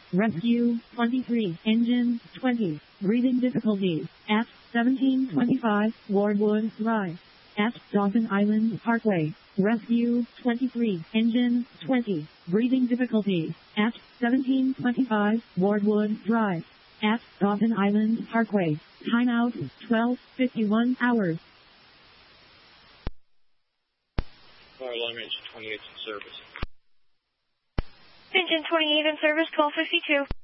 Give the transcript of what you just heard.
Rescue 23, engine 20, breathing difficulties at 1725 Wardwood Drive at Dawson Island Parkway. Rescue 23, engine 20, breathing difficulties at 1725 Wardwood Drive at Dawson Island Parkway. Timeout 12:51 hours. Long range 28 in service. Engine 28 in service, 1252.